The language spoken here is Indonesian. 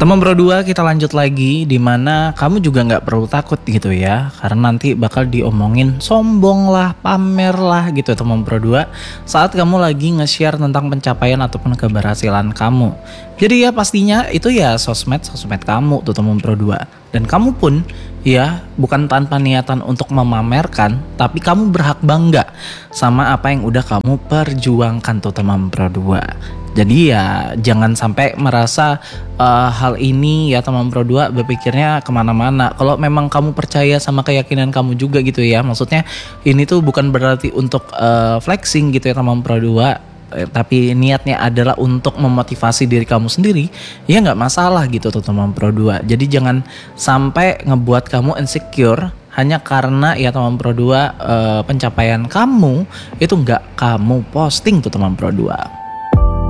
Teman Pro 2, kita lanjut lagi, dimana kamu juga nggak perlu takut gitu ya, karena nanti bakal diomongin sombong lah, pamer lah gitu teman Pro 2 saat kamu lagi nge-share tentang pencapaian ataupun keberhasilan kamu. Jadi ya pastinya itu ya sosmed kamu tuh teman Pro 2. Dan kamu pun ya bukan tanpa niatan untuk memamerkan, tapi kamu berhak bangga sama apa yang udah kamu perjuangkan tuh teman Pro 2. Jadi ya jangan sampai merasa hal ini ya teman Pro 2 berpikirnya kemana-mana. Kalau memang kamu percaya sama keyakinan kamu juga gitu ya, maksudnya ini tuh bukan berarti untuk flexing gitu ya teman Pro 2, tapi niatnya adalah untuk memotivasi diri kamu sendiri, ya nggak masalah gitu tuh teman Pro 2. Jadi jangan sampai ngebuat kamu insecure hanya karena ya teman Pro 2 pencapaian kamu itu nggak kamu posting tuh teman Pro 2.